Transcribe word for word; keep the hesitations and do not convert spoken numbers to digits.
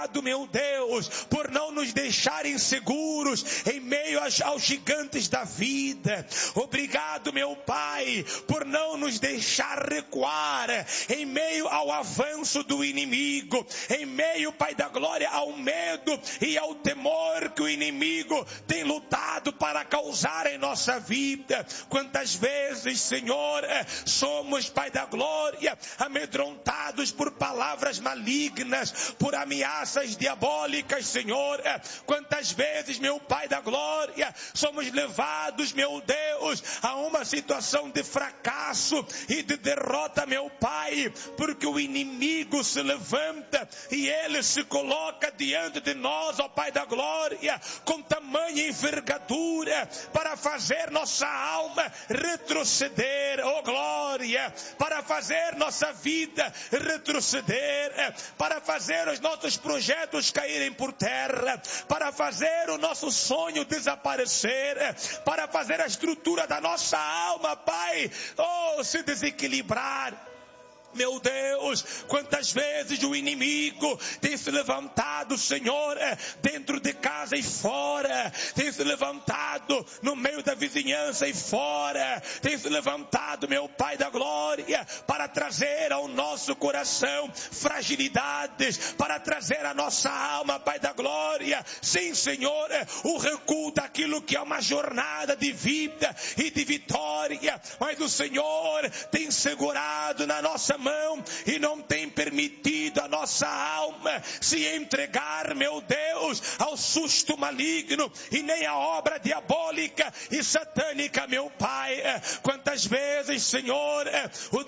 Obrigado, meu Deus, por não nos deixar inseguros em meio aos, aos gigantes da vida. Obrigado, meu Pai, por não nos deixar recuar em meio ao avanço do inimigo, em meio, Pai da glória, ao medo e ao temor que o inimigo tem lutado para causar em nossa vida. Quantas vezes, Senhor, somos, Pai da glória, amedrontados por palavras malignas, por ameaças diabólicas, Senhor. Quantas vezes, meu Pai da glória, somos levados, meu Deus, a uma situação de fracasso e de derrota, meu Pai, porque o inimigo se levanta e ele se coloca diante de nós, ó Pai da glória, com tamanha envergadura para fazer nossa alma retroceder, ó glória, para fazer nossa vida retroceder, para fazer os nossos projetos caírem por terra, para fazer o nosso sonho desaparecer, para fazer a estrutura da nossa alma, Pai, oh, se desequilibrar. Meu Deus, quantas vezes o inimigo tem se levantado, Senhor, dentro de casa e fora, tem se levantado no meio da vizinhança e fora, tem se levantado, meu Pai da glória, para trazer ao nosso coração fragilidades, para trazer à nossa alma, Pai da glória, sim, Senhor, o recuo daquilo que é uma jornada de vida e de vitória, mas o Senhor tem segurado na nossa mão e não tem permitido a nossa alma se entregar, meu Deus, ao susto maligno e nem à obra diabólica e satânica, meu Pai. Quantas vezes, Senhor, o